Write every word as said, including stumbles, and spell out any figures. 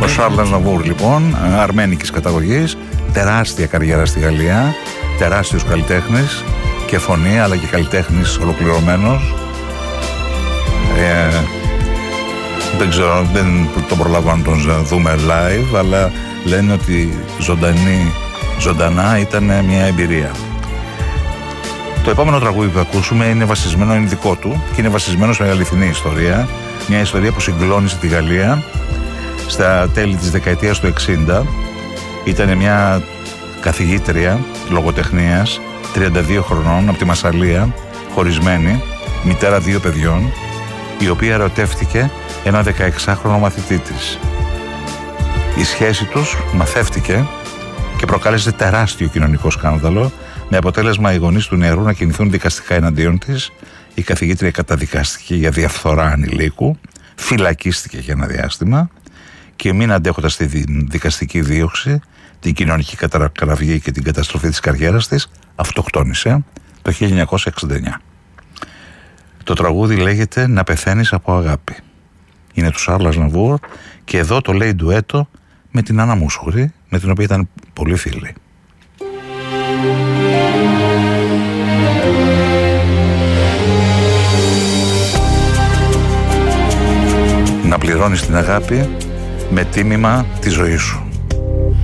Ο Σαρλ Αζναβούρ, λοιπόν, αρμένικης καταγωγής, τεράστια καριέρα στη Γαλλία, τεράστιος καλλιτέχνης και φωνή, αλλά και καλλιτέχνης ολοκληρωμένος. Ε, δεν ξέρω, δεν τον προλάβω να τον δούμε live, αλλά λένε ότι ζωντανή, ζωντανά ήταν μια εμπειρία. Το επόμενο τραγούδι που θα ακούσουμε είναι βασισμένο, είναι δικό του και είναι βασισμένο σε αληθινή ιστορία. Μια ιστορία που συγκλώνησε τη Γαλλία στα τέλη της δεκαετίας του εξήντα. Ήταν μια καθηγήτρια λογοτεχνίας, τριάντα δύο χρονών, από τη Μασσαλία, χωρισμένη, μητέρα δύο παιδιών, η οποία ερωτεύτηκε ένα δεκαεξάχρονο μαθητή της. Η σχέση τους μαθεύτηκε και προκάλεσε τεράστιο κοινωνικό σκάνδαλο, με αποτέλεσμα οι γονείς του νεαρού να κινηθούν δικαστικά εναντίον της. Η καθηγήτρια καταδικάστηκε για διαφθορά ανηλίκου, φυλακίστηκε για ένα διάστημα και μην αντέχοντας τη δικαστική δίωξη, την κοινωνική κατακραυγή και την καταστροφή της καριέρας της, αυτοκτόνησε το χίλια εννιακόσια εξήντα εννιά. Το τραγούδι λέγεται «Να πεθαίνεις από αγάπη». Είναι του Σαρλ Αζναβούρ και εδώ το λέει ντουέτο με την Άννα Μούσχουρη, με την οποία ήταν πολύ φίλοι. Να πληρώνεις την αγάπη με τίμημα τη ζωή σου.